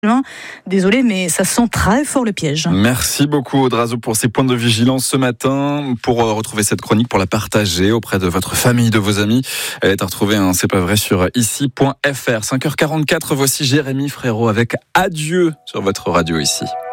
Désolé, mais ça sent très fort le piège. Merci beaucoup Aude Razo pour ces points de vigilance ce matin. Pour retrouver cette chronique, pour la partager auprès de votre famille, de vos amis, elle est à retrouver, c'est pas vrai, sur ici.fr. 5h44, voici Jérémy Frérot avec Adieu sur votre radio ici.